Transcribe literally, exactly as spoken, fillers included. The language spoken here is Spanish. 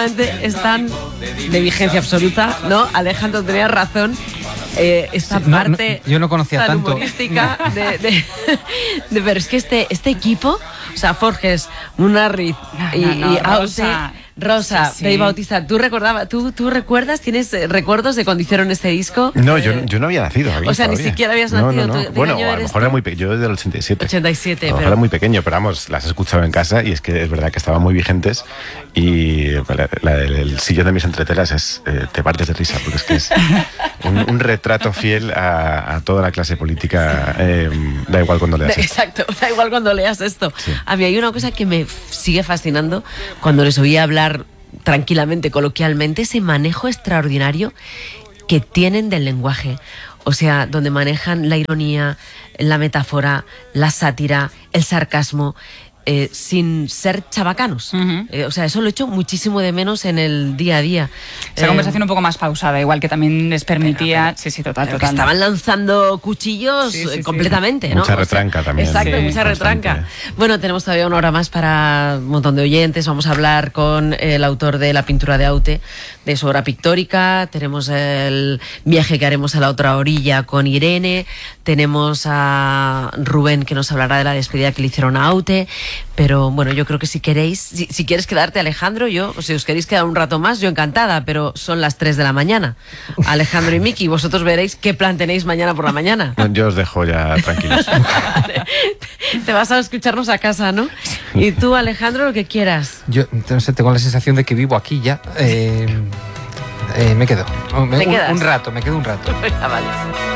efectivamente están de vigencia absoluta, ¿no? Alejandro tenía razón. Eh, esta sí, no, parte no, yo no conocía tan tanto humorística de, de, de, pero es que este, este equipo, o sea, Forges, Munarriz y, no, no, y Aute, Rosa, Rosa, sí, sí. Dave Bautista, ¿tú recordabas, tú, tú recuerdas, tienes recuerdos de cuando hicieron este disco? No, eh, yo, yo no había nacido. Ahí o sea, todavía. ni siquiera habías no, nacido. No, no. ¿Tú, bueno, año a lo eres mejor tú? era muy pequeño, yo desde el ochenta y siete. ochenta y siete, A lo mejor pero... era muy pequeño, pero vamos, las he escuchado en casa y es que es verdad que estaban muy vigentes y la, la, el sillón de mis entretelas es, eh, te partes de risa, porque es que es un, un retrato fiel a, a toda la clase política, eh, da igual cuando leas esto. Exacto, da igual cuando leas esto. Sí. A mí hay una cosa que me sigue fascinando cuando les oía hablar tranquilamente, coloquialmente, ese manejo extraordinario que tienen del lenguaje. O sea, donde manejan la ironía, la metáfora, la sátira, el sarcasmo, eh, sin ser chabacanos. Uh-huh. Eh, o sea, eso lo echo muchísimo de menos en el día a día. Esa Eh, conversación un poco más pausada, igual que también les permitía... pero- sí, sí, total, Pero que total. estaban lanzando cuchillos Sí, sí, eh, sí. completamente, ¿no? Mucha O sea, retranca también. Exacto, Sí, mucha constante. retranca. Bueno, tenemos todavía una hora más para un montón de oyentes. Vamos a hablar con el autor de La pintura de Aute, de su obra pictórica. Tenemos el viaje que haremos a la otra orilla con Irene. Tenemos a Rubén, que nos hablará de la despedida que le hicieron a Aute. Pero bueno, yo creo que si queréis, si, si quieres quedarte, Alejandro, yo, o si os queréis quedar un rato más, yo encantada, pero son las tres de la mañana. Alejandro y Miki, vosotros veréis qué plan tenéis mañana por la mañana. No, yo os dejo ya tranquilos. Te vas a escucharnos a casa, ¿no? Y tú, Alejandro, lo que quieras. yo no sé, tengo la sensación de que vivo aquí ya. eh, eh, me quedo ¿Te un, quedas? un rato, me quedo un rato. Venga, vale.